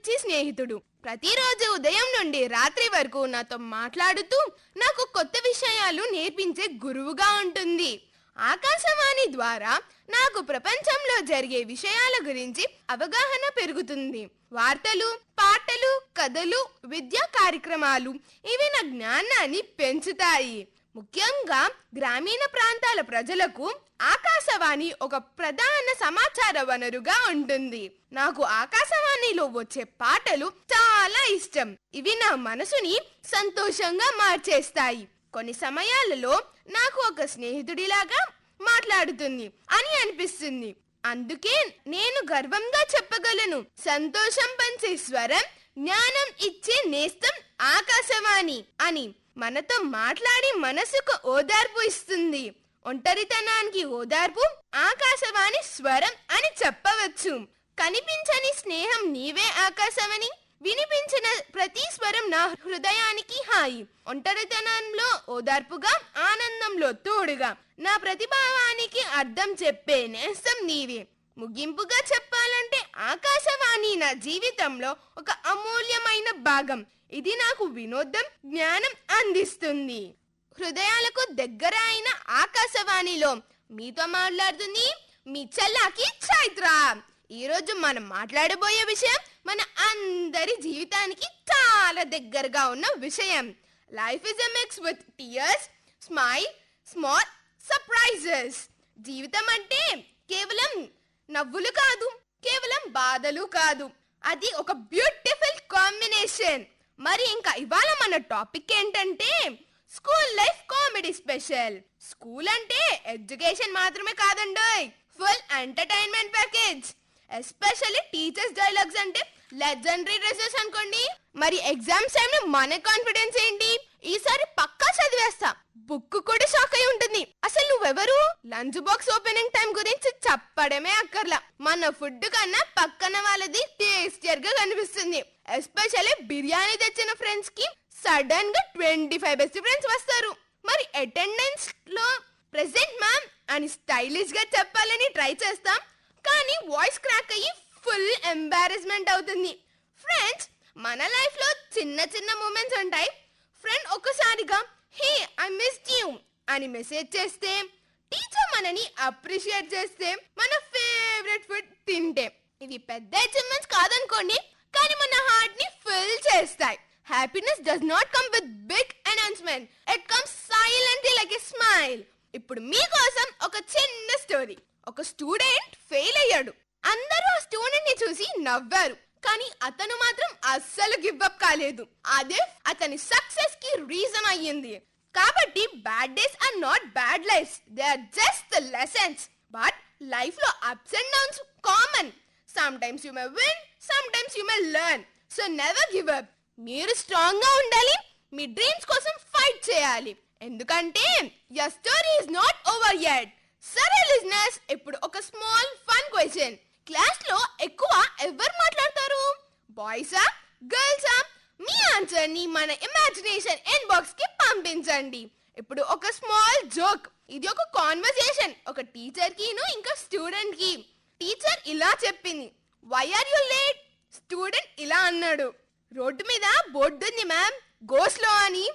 పిచ్చి స్నేహితుడు. ప్రతిరోజు ఉదయం నుండి రాత్రి వరకు నాతో మాట్లాడుతూ నాకు కొత్త విషయాలు నేర్పించే గురువుగా ఉంటుంది. ఆకాశవాణి ద్వారా నాకు ప్రపంచంలో జరిగే విషయాల గురించి అవగాహన పెరుగుతుంది. వార్తలు, పాటలు, కథలు, విద్యా కార్యక్రమాలు ఇవి నా జ్ఞానాన్ని పెంచుతాయి. ముఖ్యంగా గ్రామీణ ప్రాంతాల ప్రజలకు ఆకాశవాణి ఒక ప్రధాన సమాచార వనరుగా ఉంటుంది. నాకు ఆకాశవాణిలో వచ్చే పాటలు చాలా ఇష్టం. ఇవి నా మనసుని సంతోషంగా మార్చేస్తాయి. కొన్ని సమయాలలో నాకు ఒక స్నేహితుడిలాగా మాట్లాడుతుంది అని అనిపిస్తుంది. అందుకే నేను గర్వంగా చెప్పగలను, సంతోషం పంచే స్వరం, జ్ఞానం ఇచ్చే నేస్తం ఆకాశవాణి అని. మనతో మాట్లాడి మనసుకు ఓదార్పు ఇస్తుంది. ఒంటరితనానికి ఓదార్పు ఆకాశవాణి స్వరం అని చెప్పవచ్చు. కనిపించని స్నేహం నీవే ఆకాశవాణి, వినిపించిన ప్రతి స్వరం నా హృదయానికి హాయి. ఒంటరితనంలో ఓదార్పుగా, ఆనందంలో తోడుగా, నా ప్రతిభావానికి అర్థం చెప్పే నేస్తం నీవే. ముగింపుగా చెప్పాలంటే ఆకాశవాణి నా జీవితంలో ఒక అమూల్యమైన భాగం. ఇది నాకు వినోదం, జ్ఞానం అందిస్తుంది. హృదయాలకు దగ్గర అయిన ఆకాశవాణిలో మీతో మాట్లాడుతుంది మీ చల్లాకి చైత్ర. ఈరోజు మనం మాట్లాడబోయే విషయం మన అందరి జీవితానికి చాలా దగ్గరగా ఉన్న విషయం. Life is a mix with tears, smile, small surprises. జీవితం అంటే కేవలం నవ్వులు కాదు, కేవలం బాధలు కాదు. అది ఒక బ్యూటిఫుల్ కాంబినేషన్. మరి ఇంకా ఇవాళ మన టాపిక్ ఏంటంటే school life comedy special. School అంటే ఎడ్యుకేషన్ మాత్రమే కాదండోయ్, full entertainment package. Especially teachers dialogues అంటే లెజెండరీ డ్రెస్సెస్ అనుకోండి. మరి ఎగ్జామ్స్ టైంలో మన కాన్ఫిడెన్స్ ఏంటి? ఈసారి పక్కా చదివేస్తా, బుక్ కూడా షాక్ అయి ఉంటుంది. అసలు నువ్వెవరు? లంచ్ బాక్స్ ఓపెనింగ్ టైం గురించి చెప్పడమే అక్కర్లా. మన ఫుడ్ కన్నా పక్కన వాళ్ళది టేస్టియర్ గా కనిపిస్తుంది. ఎస్పెషల్లీ బిర్యానీ తెచ్చిన ఫ్రెండ్స్ కి సడన్ గా 25 బెస్ట్ ఫ్రెండ్స్ వస్తారు. మరి అటెండెన్స్ లో ప్రెసెంట్ మ్యామ్ అని స్టైలిష్ గా చెప్పాలని ట్రై చేస్తాం, కానీ వాయిస్ క్రాక్ అయ్యి ఫుల్ ఎంబారెస్మెంట్ అవుతుంది. ఫ్రెండ్స్, మన లైఫ్ లో చిన్న చిన్న మూమెంట్స్ ఉంటాయి. ఫ్రెండ్ ఒక్కసారిగా హే ఐ మిస్డ్ యూ అని మెసేజ్ చేస్తే, టీచర్ మనని అప్రిషియేట్ చేస్తే, మన ఫేవరెట్ ఫుడ్ తింటే, ఇవి పెద్ద అచీవ్మెంట్స్ కాదనుకోండి, కానీ మన హార్ట్ ని ఫిల్ చేస్తాయి. Happiness does not come with big announcement, it comes silently like a smile. ఇప్పుడు మీకోసం ఒక చిన్న స్టోరీ. ఒక స్టూడెంట్ ఫెయిల్ అయ్యాడు. అందరూ ఆ స్టూడెంట్ ని చూసి నవ్వారు, కానీ అతను మాత్రం అస్సలు గివ్ అప్ కాలేదు. అదే అతని సక్సెస్ కి రీజన్ అయ్యింది. కాబట్టి bad days are not bad lifes, they are just the lessons. But life లో ups and downs common. Some times you may win, some times you may learn. So never give up. మీరు strong గా ఉండాలి, మీ dreams కోసం fight చేయాలి. ఎందుకంటే your story is not over yet. సరే listeners, ఇప్పుడు ఒక స్మాల్ ఫన్ క్వశ్చన్. క్లాస్ లో ఎక్కువ ఎవరు మాట్లాడతారు? బాయ్సా, గర్ల్సా? మీ ఆన్సర్ ని మన ఇమాజినేషన్ ఇన్బాక్స్ కి పంపించండి. ఇప్పుడు ఒక స్మాల్ జోక్. ఇది ఒక కాన్వర్సేషన్, ఒక టీచర్ కి ఇంకా స్టూడెంట్ కి. టీచర్ ఇలా చెప్పింది, why are you late? Student ఇలా అన్నాడు, రోడ్డు మీద బోర్డు ఉంది మ్యామ్, గో స్లో అని.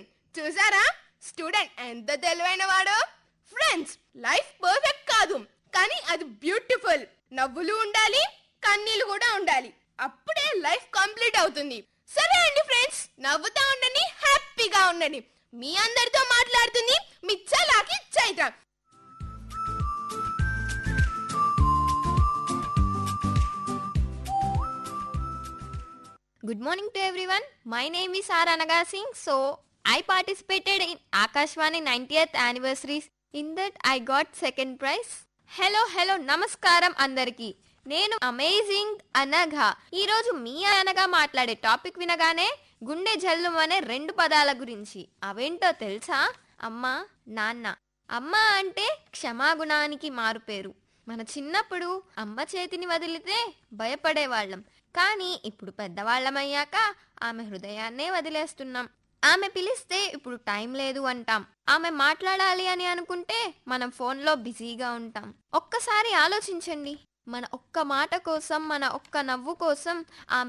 చూసారా స్టూడెంట్ ఎంత తెలివైన వాడో. ఫ్రెండ్స్, లైఫ్ పర్ఫెక్ట్ కాదు, కానీ అది బ్యూటిఫుల్. నవ్వులు ఉండాలి, కన్నీళ్ళు కూడా ఉండాలి. అప్పుడే లైఫ్ కంప్లీట్ అవుతుంది. సరే అండి ఫ్రెండ్స్, నవ్వుతా ఉండండి, హ్యాపీగా ఉండండి. మీ అందరితో మాట్లాడుతుంది మీ చలాకి Chaitra. Good morning to everyone. My name is R. Anaga Singh. So, I participated in Akashvani 90th anniversary. In that, I got second prize. Hello, నమస్కారం అందరికి. నేను అమేజింగ్ అనగా ఈరోజు మీ అనగా మాట్లాడే టాపిక్ వినగానే గుండె జల్లుమనే 2 పదాల గురించి. అవేంటో తెలుసా? అమ్మ, నాన్న. అమ్మ అంటే క్షమాగుణానికి మారుపేరు. మన చిన్నప్పుడు అమ్మ చేతిని వదిలితే భయపడేవాళ్ళం, కానీ ఇప్పుడు పెద్దవాళ్ళమయ్యాక ఆమె హృదయాన్నే వదిలేస్తున్నాం. ఆమె పిలిస్తే ఇప్పుడు టైం లేదు అంటాం. ఆమె మాట్లాడాలి అని అనుకుంటే మనం ఫోన్లో బిజీగా ఉంటాం. ఒక్కసారి ఆలోచించండి, మన ఒక్క మాట కోసం, మన ఒక్క నవ్వు కోసం ఆమె